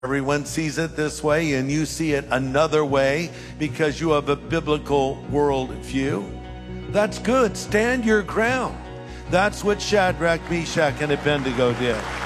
Everyone sees it this way and you see it another way because you have a biblical worldview. That's good. Stand your ground. That's what Shadrach, Meshach, and Abednego did.